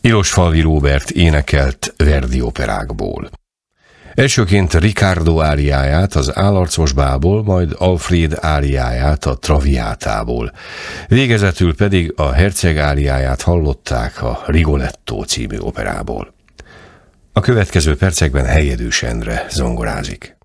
Ilosfalvi Róbert énekelt Verdi operákból. Elsőként Riccardo áriáját az Állarcos bából, majd Alfred áriáját a Traviátából. Végezetül pedig a Herceg áriáját hallották a Rigoletto című operából. A következő percekben Hegedűs Endre zongorázik.